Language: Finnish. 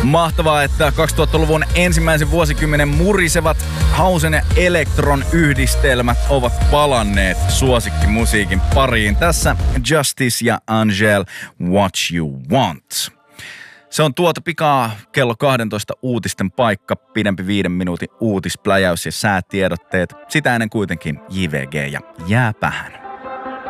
Mahtavaa, että 2000-luvun ensimmäisen vuosikymmenen murisevat housen ja elektron yhdistelmät ovat palanneet suosikkimusiikin pariin. Tässä Justice ja Angel, What You Want. Se on tuota pikaa kello 12 uutisten paikka, pidempi 5 minuutin uutispläjäys ja säätiedotteet. Sitä ennen kuitenkin JVG ja Jääpähän.